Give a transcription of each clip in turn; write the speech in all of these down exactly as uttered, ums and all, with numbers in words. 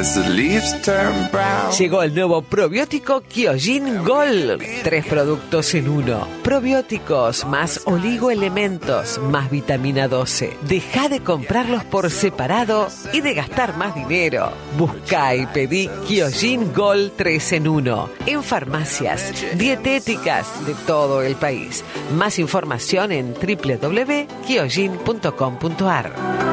as the leaves turn brown. Llegó el nuevo probiótico Kyojin Gold. Tres productos en uno. Probióticos más oligoelementos más vitamina doce. Deja de comprarlos por separado y de gastar más dinero. Busca y pedí Kyojin Gold tres en uno en farmacias dietéticas de todo el país. Más información en doble u doble u doble u punto kyojin punto com punto a r.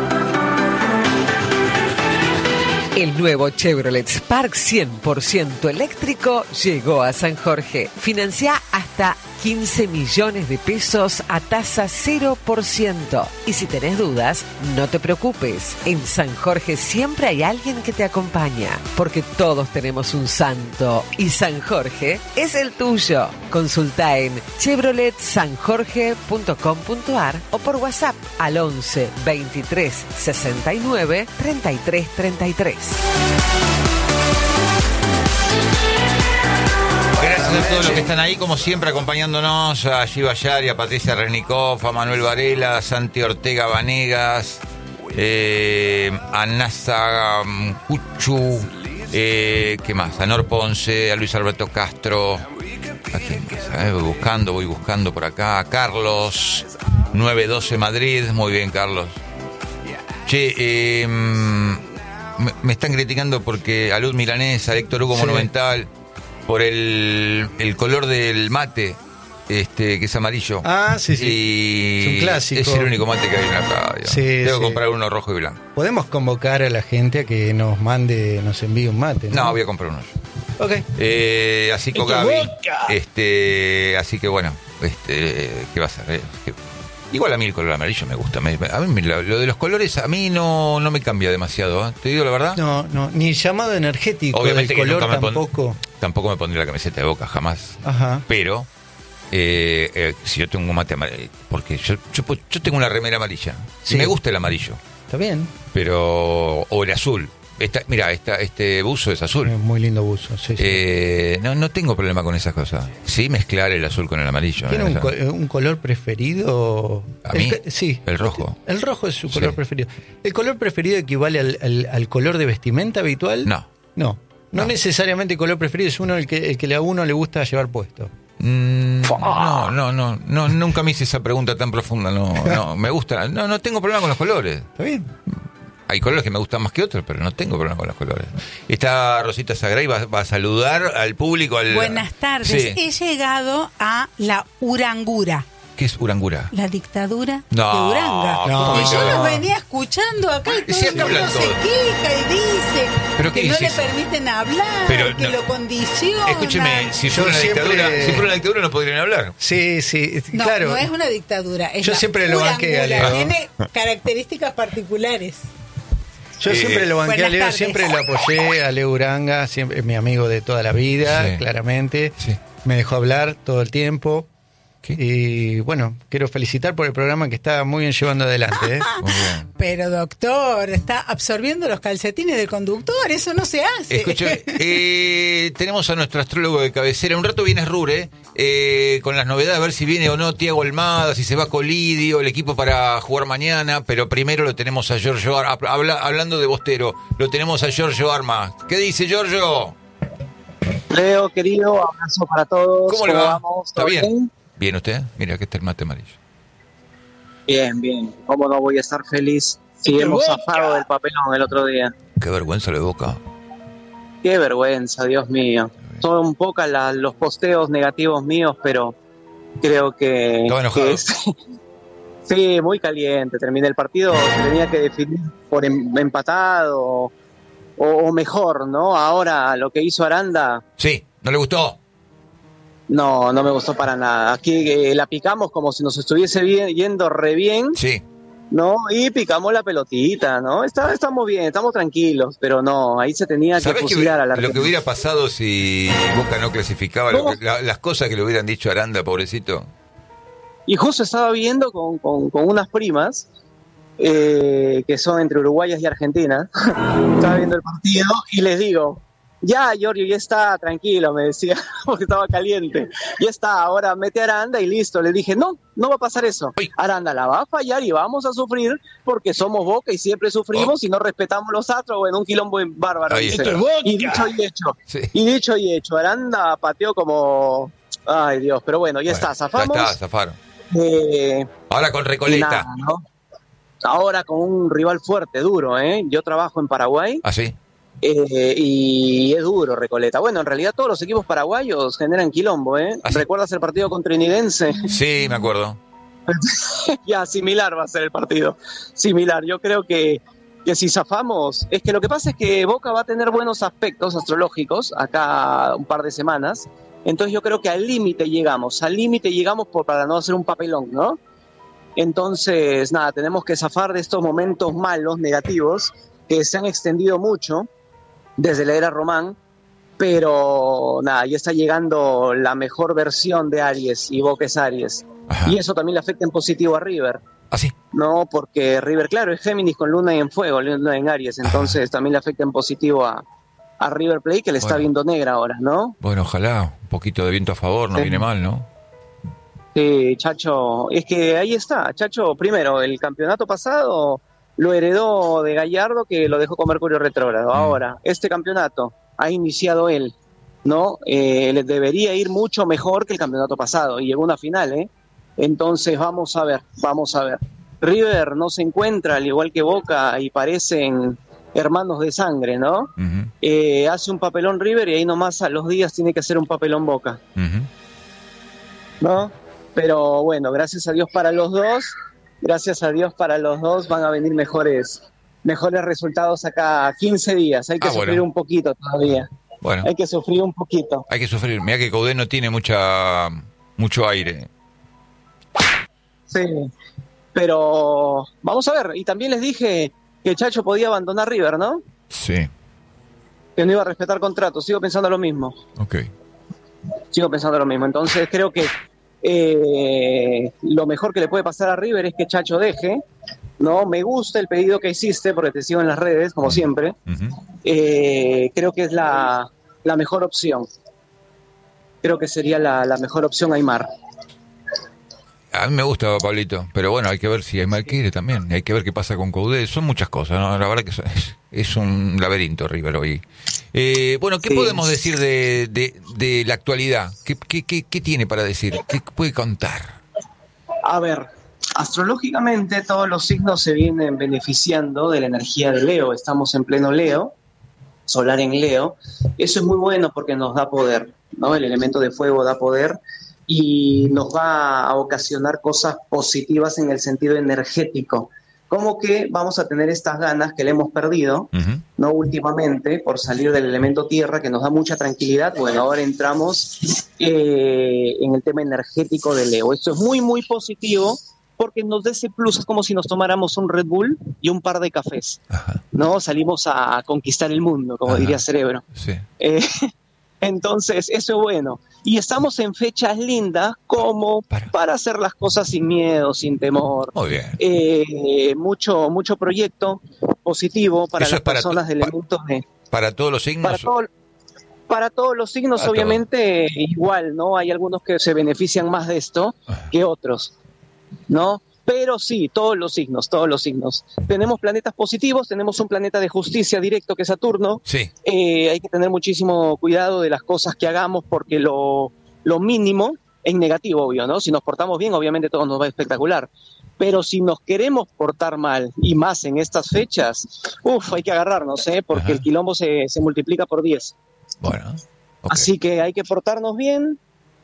El nuevo Chevrolet Spark cien por ciento eléctrico llegó a San Jorge. Financia hasta quince millones de pesos a tasa cero por ciento. Y si tenés dudas, no te preocupes. En San Jorge siempre hay alguien que te acompaña, porque todos tenemos un santo y San Jorge es el tuyo. Consulta en chevrolet san jorge punto com punto a r o por WhatsApp al once veintitrés sesenta y nueve treinta y tres treinta y tres. Gracias a todos los que están ahí, como siempre, acompañándonos, a Giva Yari, a Patricia Resnikov, a Manuel Varela, a Santi Ortega Vanegas, eh, a Nasa Cuchu, eh, ¿qué más? A Nor Ponce, a Luis Alberto Castro, ¿a quién más? Eh, voy buscando, voy buscando por acá, a Carlos, nueve doce Madrid, muy bien, Carlos. Che, eh, me, me están criticando porque a Luz Milanesa, a Héctor Hugo sí. Monumental, por el, el color del mate, este que es amarillo. Ah, sí, sí. Y es un clásico. Es el único mate que hay en la radio. Sí, Tengo sí. que comprar uno rojo y blanco. Podemos convocar a la gente a que nos mande, nos envíe un mate, ¿no? No, voy a comprar uno. Ok. Eh, así que Gaby, este, así que bueno, este, ¿qué va a hacer? Eh? ¿Qué? Igual a mí el color amarillo me gusta. Me, a mí lo, lo de los colores a mí no, no me cambia demasiado, ¿eh? Te digo la verdad. No, no, ni llamado energético. Obviamente del que color nunca me tampoco. Pon, tampoco me pondría la camiseta de Boca, jamás. Ajá. Pero eh, eh, si yo tengo un mate amarillo, porque yo, yo, yo tengo una remera amarilla. Sí. Me gusta el amarillo. Está bien. Pero o el azul. Esta, mira, esta, este buzo es azul. Es muy lindo buzo, sí, sí. Eh, no, no tengo problema con esas cosas. Sí, mezclar el azul con el amarillo. ¿Tiene un, co- un color preferido? ¿A mí? El, sí. El rojo. El rojo es su color sí. preferido. ¿El color preferido equivale al, al, al color de vestimenta habitual? No. No. No, no necesariamente el color preferido es uno el que, el que a uno le gusta llevar puesto. Mm, no, no, no, no, nunca me hice esa pregunta tan profunda. No, no, me gusta. No, no tengo problema con los colores. Está bien. Hay colores que me gustan más que otros, pero no tengo problema con los colores. Está Rosita Sagray, va, va a saludar al público. Al... Buenas tardes. Sí. He llegado a la Urangura. ¿Qué es Urangura? La dictadura no, de Uranga. No, y yo no. los venía escuchando acá y todo Sí, el mundo hablan se todo. queja y dice ¿Pero que qué no dices? le permiten hablar, Pero que no. lo condicionan. Escúcheme, si fuera, una siempre... dictadura, si fuera una dictadura no podrían hablar. Sí, sí, No, claro. no es una dictadura. Es Yo la siempre lo banqué a Urangura. Leo. Tiene características particulares. Yo Eh, siempre lo banqué a buenas Leo, tardes. siempre lo apoyé a Leo Uranga, siempre es mi amigo de toda la vida, Sí. claramente. Sí. Me dejó hablar todo el tiempo. ¿Qué? Y bueno, quiero felicitar por el programa que está muy bien llevando adelante. ¿eh? Muy bien. Pero doctor, está absorbiendo los calcetines del conductor, eso no se hace. Escúchame, eh, tenemos a nuestro astrólogo de cabecera. Un rato viene Rure, eh, con las novedades, a ver si viene o no Tiago Almada, si se va Colidio, el equipo para jugar mañana. Pero primero lo tenemos a Giorgio Arma. Habla, hablando de Bostero, lo tenemos a Giorgio Arma. ¿Qué dice Giorgio? Leo, querido, abrazo para todos. ¿Cómo le va? Vamos? ¿Está ¿Todo bien? bien? Bien, usted. Mira, aquí está el mate amarillo. Bien, bien. ¿Cómo no voy a estar feliz si hemos zafado del papelón el otro día? Qué vergüenza le Boca. Qué vergüenza, Dios mío. Son pocas la, los posteos negativos míos, pero creo que... ¿Estaba enojado? que es- sí, muy caliente. Terminé el partido, se tenía que definir por em- empatado o, o mejor, ¿no? Ahora lo que hizo Aranda... Sí, ¿no le gustó? No, no me gustó para nada. Aquí eh, la picamos como si nos estuviese bien, yendo re bien, Sí. ¿no? Y picamos la pelotita, ¿no? Está, estamos bien, estamos tranquilos, pero no, ahí se tenía que ¿Sabés que fusilar a la lo que hubiera pasado si Boca no clasificaba? Lo que- la- las cosas que le hubieran dicho a Aranda, pobrecito. Y justo estaba viendo con, con, con unas primas, eh, que son entre uruguayas y argentinas, estaba viendo el partido y les digo, ya, Giorgio, ya está, tranquilo, me decía, porque estaba caliente. Ya está, ahora mete a Aranda y listo. Le dije, no, no va a pasar eso. Aranda la va a fallar y vamos a sufrir porque somos Boca y siempre sufrimos oh. y no respetamos los astros. Bueno, un quilombo bárbaro. Dice. Y dicho y hecho. Sí. Y dicho y hecho. Aranda pateó como... Ay, Dios, pero bueno, ya bueno, está, zafamos. Ya está, zafaron. Eh, ahora con Recoleta. Nada, ¿no? Ahora con un rival fuerte, duro, ¿eh? Yo trabajo en Paraguay. ¿Ah, sí? Eh, y es duro Recoleta. Bueno, en realidad todos los equipos paraguayos generan quilombo, ¿eh? ¿Ah, sí? ¿Recuerdas el partido con Trinidense? Sí, me acuerdo. Ya, similar va a ser el partido. Similar. Yo creo que, que si zafamos... Es que lo que pasa es que Boca va a tener buenos aspectos astrológicos acá un par de semanas. Entonces yo creo que al límite llegamos. Al límite llegamos por, para no hacer un papelón, ¿no? Entonces, nada, tenemos que zafar de estos momentos malos, negativos, que se han extendido mucho desde la era Román, pero nada, ya está llegando la mejor versión de Aries y Boca es Aries. Ajá. Y eso también le afecta en positivo a River. ¿Ah, sí? No, porque River, claro, es Géminis con Luna en Fuego, Luna en Aries, entonces Ajá. también le afecta en positivo a, a River Plate, que le bueno. está viendo negra ahora, ¿no? Bueno, ojalá, un poquito de viento a favor, no sí. viene mal, ¿no? Sí, Chacho, es que ahí está, Chacho, primero, el campeonato pasado lo heredó de Gallardo, que lo dejó con Mercurio retrógrado. Mm. Ahora, este campeonato ha iniciado él, ¿no? Eh, le debería ir mucho mejor que el campeonato pasado, y llegó una final, ¿eh? Entonces, vamos a ver, vamos a ver. River no se encuentra, al igual que Boca, y parecen hermanos de sangre, ¿no? Uh-huh. Eh, hace un papelón River y ahí nomás a los días tiene que hacer un papelón Boca. Uh-huh. ¿No? Pero bueno, gracias a Dios para los dos, gracias a Dios para los dos van a venir mejores mejores resultados acá quince días. Hay que ah, sufrir bueno. un poquito todavía. Bueno. Hay que sufrir un poquito. Hay que sufrir. Mira que Coudet no tiene mucha mucho aire. Sí, pero vamos a ver. Y también les dije que Chacho podía abandonar River, ¿no? Sí. Que no iba a respetar contratos. Sigo pensando lo mismo. Ok. Sigo pensando lo mismo. Entonces creo que Eh, lo mejor que le puede pasar a River es que Chacho deje, ¿no? Me gusta el pedido que hiciste porque te sigo en las redes, como siempre. Uh-huh. Eh, creo que es la, la mejor opción. Creo que sería la, la mejor opción Aymar. A mí me gusta Pablito, pero bueno, hay que ver si Aymar quiere también. Hay que ver qué pasa con Coudet. Son muchas cosas, ¿no? La verdad que es, es un laberinto River hoy. Eh, bueno, ¿qué sí. podemos decir de, de, de la actualidad? ¿Qué, qué, qué, ¿Qué tiene para decir? ¿Qué puede contar? A ver, astrológicamente todos los signos se vienen beneficiando de la energía de Leo. Estamos en pleno Leo, solar en Leo. Eso es muy bueno porque nos da poder, ¿no? El elemento de fuego da poder y nos va a ocasionar cosas positivas en el sentido energético. Como que vamos a tener estas ganas que le hemos perdido, uh-huh. ¿no? Últimamente, por salir del elemento tierra, que nos da mucha tranquilidad. Bueno, ahora entramos eh, en el tema energético de Leo. Esto es muy, muy positivo porque nos da ese plus. Es como si nos tomáramos un Red Bull y un par de cafés, uh-huh. ¿no? Salimos a conquistar el mundo, como uh-huh. diría Cerebro. Sí. Eh, entonces, eso es bueno. Y estamos en fechas lindas como para. para hacer las cosas sin miedo, sin temor. Muy bien. Eh, mucho, mucho proyecto positivo para Eso las para personas de elementos de... ¿Para todos los signos? Para, todo, para todos los signos, para obviamente, todo. Igual, ¿no? Hay algunos que se benefician más de esto que otros, ¿no? Pero sí, todos los signos, todos los signos. Tenemos planetas positivos, tenemos un planeta de justicia directo que es Saturno. Sí. Eh, hay que tener muchísimo cuidado de las cosas que hagamos porque lo, lo mínimo es negativo, obvio, ¿no? Si nos portamos bien, obviamente todo nos va espectacular. Pero si nos queremos portar mal, y más en estas fechas, uff, hay que agarrarnos, ¿eh? Porque Ajá. el quilombo se, se multiplica por diez. Bueno. Okay. Así que hay que portarnos bien.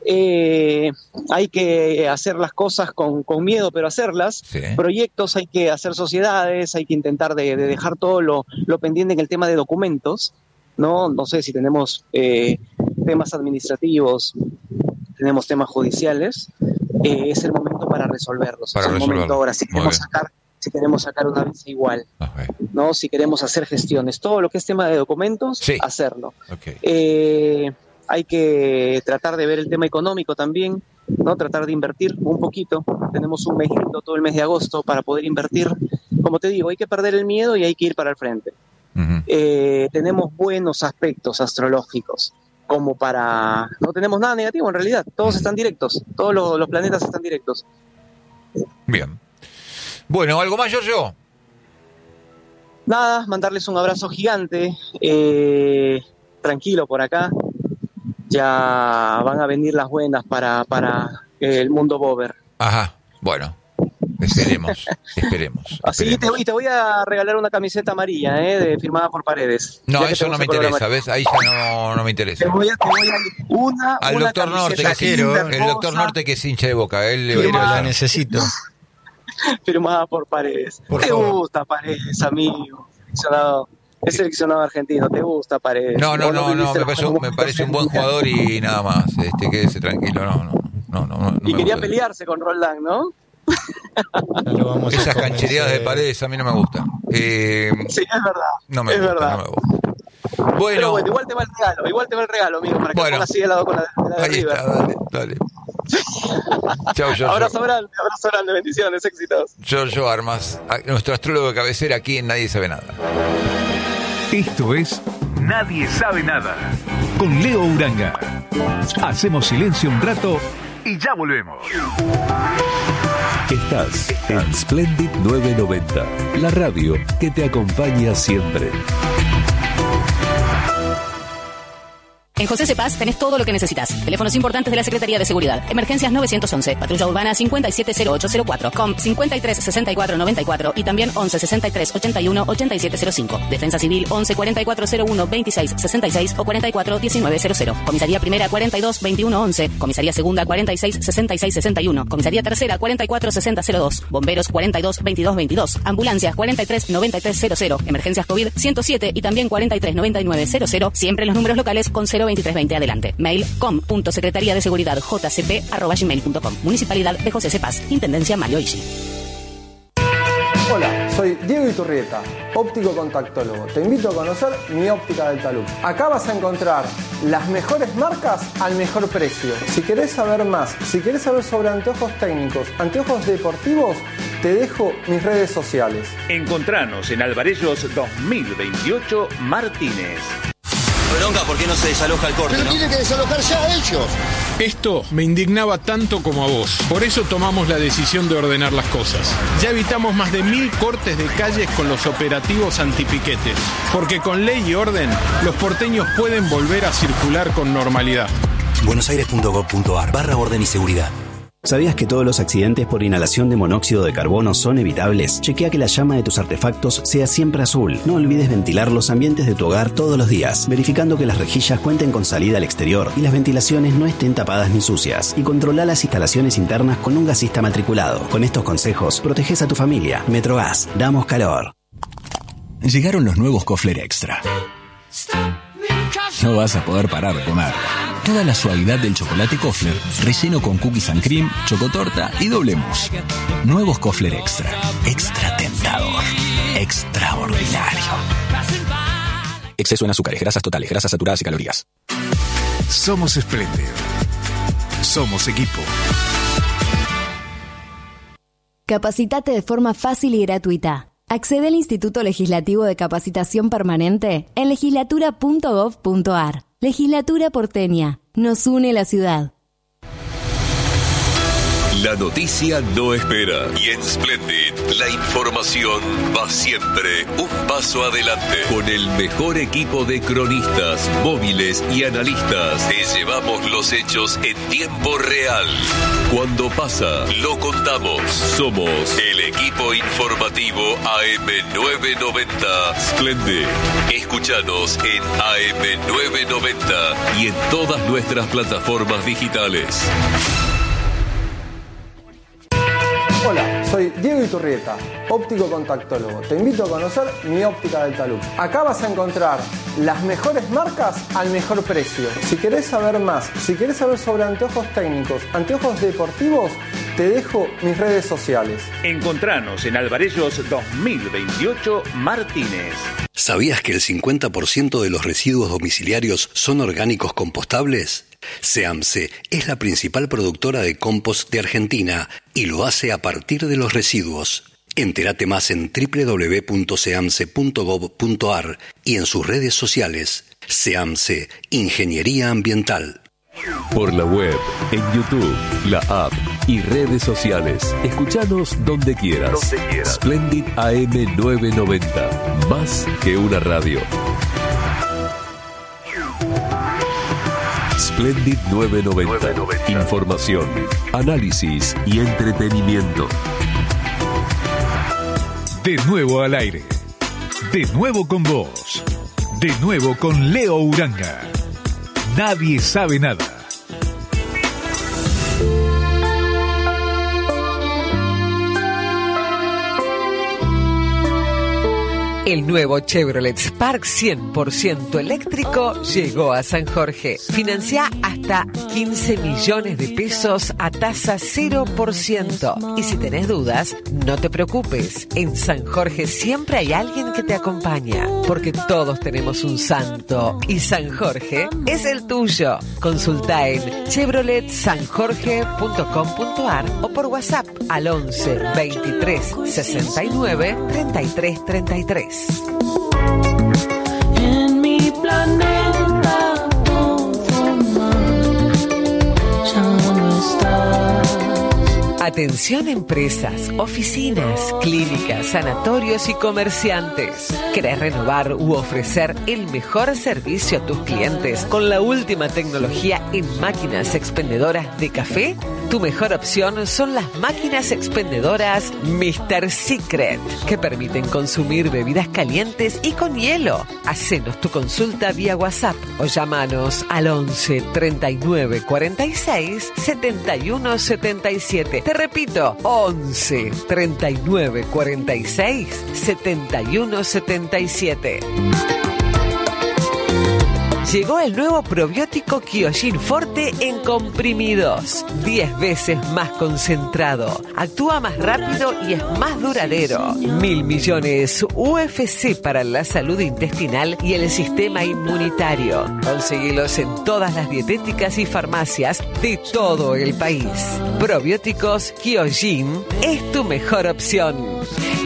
Eh, hay que hacer las cosas con, con miedo, pero hacerlas. Sí. Proyectos, hay que hacer sociedades, hay que intentar de, de dejar todo lo, lo pendiente en el tema de documentos, ¿no? No sé si tenemos eh, temas administrativos, tenemos temas judiciales, eh, es el momento para resolverlos. Para es el resolverlo. momento ahora, si queremos sacar, si queremos sacar una visa igual, okay. ¿no? Si queremos hacer gestiones, todo lo que es tema de documentos, sí. hacerlo. Okay. Eh, Hay que tratar de ver el tema económico también, ¿no? Tratar de invertir un poquito. Tenemos un mes lindo todo el mes de agosto para poder invertir. Como te digo, hay que perder el miedo y hay que ir para el frente. uh-huh. eh, tenemos buenos aspectos astrológicos, como para... No tenemos nada negativo en realidad, todos están directos, todos los, los planetas están directos. Bien. Bueno, ¿algo más, Giorgio? Nada, mandarles un abrazo gigante, eh, tranquilo por acá, ya van a venir las buenas para, para el mundo Bober. Ajá, bueno, esperemos, esperemos. Así esperemos. te, y te voy a regalar una camiseta amarilla, eh, de, firmada por Paredes. No, eso no me interesa, ¿ves? Ahí ya no, no me interesa. Te voy a, te voy a una, Al una doctor Norte, que quiero, el doctor Norte que es hincha de Boca, él le Pero la necesito. Firmada por Paredes. Por te favor. gusta Paredes, amigo. Seleccionado, es seleccionado argentino, te gusta Paredes. No, no, Vos no, no, viviste me los parece, un, me momentos parece un buen en- jugador y nada más. Este, quédese tranquilo, no, no, no, no, no Y me quería gusta. pelearse con Roldán, ¿no? Ya lo vamos a Esas convencer. canchereadas de Paredes a mí no me gustan. Eh, Sí, es verdad. no me es gusta, verdad. no me gusta. Pero Bueno, bueno, igual te va el regalo, igual te va el regalo, amigo, para que Bueno. lo pongas así de lado con la, de la de ahí River. está, dale, dale. Chao, Giorgio. Abrazo grande, abrazo grande, bendiciones, éxitos. Giorgio Armas, a- nuestro astrólogo de cabecera aquí en Nadie Sabe Nada. Esto es Nadie Sabe Nada con Leo Uranga. Hacemos silencio un rato y ya volvemos. Estás en Splendid novecientos noventa, la radio que te acompaña siempre. En José Cepaz tenés todo lo que necesitas. Teléfonos importantes de la Secretaría de Seguridad. Emergencias nueve once. Patrulla Urbana cincuenta y siete cero ocho cero cuatro. Com cincuenta y tres sesenta y cuatro noventa y cuatro. Y también once sesenta y tres ochenta y uno ochenta y siete cero cinco. Defensa Civil once cuarenta y cuatro cero uno veintiséis sesenta y seis o cuarenta y cuatro diecinueve cero cero. Comisaría Primera cuarenta y dos veintiuno once. Comisaría Segunda cuarenta y seis sesenta y seis sesenta y uno. Comisaría Tercera cuarenta y cuatro sesenta cero dos. Bomberos cuarenta y dos veintidós veintidós. Ambulancias cuarenta y tres noventa y tres cero cero. Emergencias COVID ciento siete y también cuarenta y tres noventa y nueve cero cero. Siempre los números locales con cero veintitrés veinte adelante. Mail com punto secretaría de seguridad jcp arroba gmail punto com. Municipalidad de José Cepaz. Intendencia Mario Ishi. Hola, soy Diego Iturrieta, óptico contactólogo. Te invito a conocer mi óptica del talud. Acá vas a encontrar las mejores marcas al mejor precio. Si querés saber más, si querés saber sobre anteojos técnicos, anteojos deportivos, te dejo mis redes sociales. Encontranos en Alvarellos dos mil veintiocho Martínez. Bronca, ¿por qué no se desaloja el corte? Pero ¿no? Tienen que desalojar ya ellos. Esto me indignaba tanto como a vos. Por eso tomamos la decisión de ordenar las cosas. Ya evitamos más de mil cortes de calles con los operativos antipiquetes. Porque con ley y orden, los porteños pueden volver a circular con normalidad. buenosaires.gov.ar barra orden y seguridad. ¿Sabías que todos los accidentes por inhalación de monóxido de carbono son evitables? Chequea que la llama de tus artefactos sea siempre azul. No olvides ventilar los ambientes de tu hogar todos los días, verificando que las rejillas cuenten con salida al exterior y las ventilaciones no estén tapadas ni sucias. Y controla las instalaciones internas con un gasista matriculado. Con estos consejos, proteges a tu familia. Metrogas, damos calor. Llegaron los nuevos Kofler Extra. No vas a poder parar de comer. Toda la suavidad del chocolate Kofler, relleno con cookies and cream, chocotorta y doble mousse. Nuevos Kofler Extra. Extra tentador. Extraordinario. Exceso en azúcares, grasas totales, grasas saturadas y calorías. Somos Splendid. Somos equipo. Capacitate de forma fácil y gratuita. Accede al Instituto Legislativo de Capacitación Permanente en legislatura punto gov punto ar. Legislatura porteña. Nos une la ciudad. La noticia no espera y en Splendid la información va siempre un paso adelante. Con el mejor equipo de cronistas, móviles y analistas, te llevamos los hechos en tiempo real. Cuando pasa, lo contamos. Somos el equipo informativo A M novecientos noventa Splendid. Escúchanos en A M novecientos noventa y en todas nuestras plataformas digitales. Hola, soy Diego Iturrieta, óptico contactólogo. Te invito a conocer mi óptica del talud. Acá vas a encontrar las mejores marcas al mejor precio. Si querés saber más, si querés saber sobre anteojos técnicos, anteojos deportivos, te dejo mis redes sociales. Encontranos en Alvarellos dos mil veintiocho Martínez. ¿Sabías que el cincuenta por ciento de los residuos domiciliarios son orgánicos compostables? SEAMSE es la principal productora de compost de Argentina y lo hace a partir de los residuos. Entérate más en doble u doble u doble u punto seamse punto gob punto ar y en sus redes sociales. SEAMSE, Ingeniería Ambiental. Por la web, en YouTube, la app y redes sociales. Escuchanos donde quieras. Donde quieras. Splendid A M novecientos noventa. Más que una radio. Splendid novecientos noventa. Información, análisis y entretenimiento. De nuevo al aire. De nuevo con vos. De nuevo con Leo Uranga. Nadie sabe nada. El nuevo Chevrolet Spark cien por ciento eléctrico llegó a San Jorge. Financia hasta quince millones de pesos a tasa cero por ciento. Y si tenés dudas, no te preocupes. En San Jorge siempre hay alguien que te acompaña. Porque todos tenemos un santo. Y San Jorge es el tuyo. Consulta en chevrolet san jorge punto com punto ar o por WhatsApp al once veintitrés sesenta y nueve treinta y tres treinta y tres. En mi planeta todo mal, ya no estás. Atención empresas, oficinas, clínicas, sanatorios y comerciantes. ¿Querés renovar u ofrecer el mejor servicio a tus clientes con la última tecnología en máquinas expendedoras de café? Tu mejor opción son las máquinas expendedoras míster Secret, que permiten consumir bebidas calientes y con hielo. Hacenos tu consulta vía WhatsApp o llámanos al once treinta y nueve cuarenta y seis setenta y uno setenta y siete. Te repito, once treinta y nueve cuarenta y seis setenta y uno setenta y siete. Llegó el nuevo probiótico Kyojin Forte en comprimidos. diez veces más concentrado. Actúa más rápido y es más duradero. Mil millones U F C para la salud intestinal y el sistema inmunitario. Conseguilos en todas las dietéticas y farmacias de todo el país. Probióticos Kyojin es tu mejor opción.